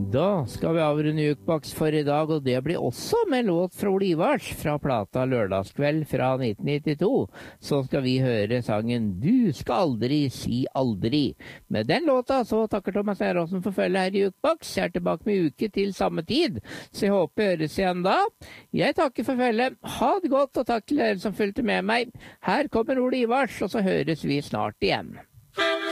Da skal vi avrunde Jukebox for i dag, og det blir også med låt fra Ole Ivars fra plata Lørdagskveld fra 1992. Så skal vi høre sangen Du skal aldri si aldri. Med den låta så takker Thomas Eråsen for følge her i Jukebox. Jeg er tilbake med uke til samme tid, så jeg håper vi høres igjen da. Jeg takker for følge. Ha det godt, og takk til dere som fulgte med meg. Her kommer Ole Ivars, og så høres vi snart igjen.